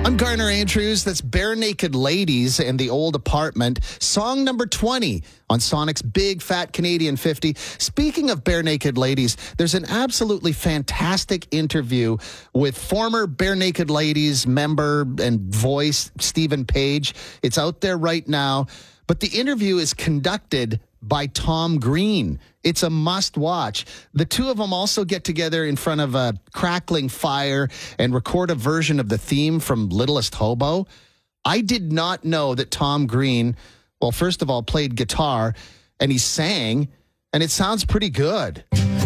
I'm Garner Andrews. That's Bare Naked Ladies in the Old Apartment. Song number 20 on Sonic's Big Fat Canadian 50. Speaking of Bare Naked Ladies, there's an absolutely fantastic interview with former Bare Naked Ladies member and voice Stephen Page. It's out there right now. But the interview is conducted by Tom Green. It's a must watch. The two of them also get together in front of a crackling fire and record a version of the theme from Littlest Hobo. I did not know that Tom Green, well, first of all, played guitar and he sang, and it sounds pretty good.